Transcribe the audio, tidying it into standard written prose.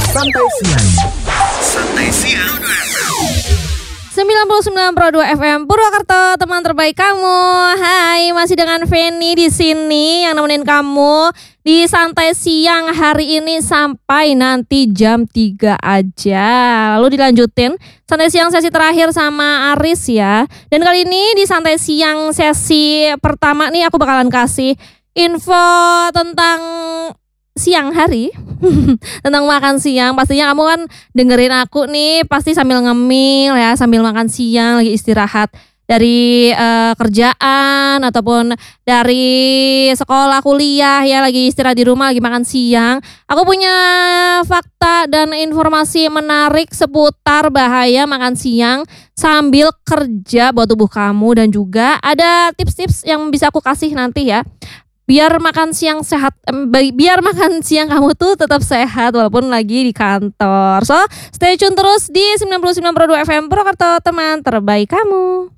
Santai Siang. Santai Siang. 99,2 FM Purwokerto, teman terbaik kamu. Hai, masih dengan Feni di sini yang nemenin kamu di Santai Siang hari ini sampai nanti jam 3 aja. Lalu dilanjutin Santai Siang sesi terakhir sama Aris ya. Dan kali ini di Santai Siang sesi pertama nih aku bakalan kasih info tentang siang hari tentang makan siang. Pastinya kamu kan dengerin aku nih pasti sambil ngemil ya, sambil makan siang, lagi istirahat dari kerjaan ataupun dari sekolah kuliah ya, lagi istirahat di rumah lagi makan siang. Aku punya fakta dan informasi menarik seputar bahaya makan siang sambil kerja buat tubuh kamu, dan juga ada tips-tips yang bisa aku kasih nanti ya, biar makan siang sehat, biar makan siang kamu tuh tetap sehat walaupun lagi di kantor. So, stay tune terus di 99,2 FM Purwokerto, teman terbaik kamu.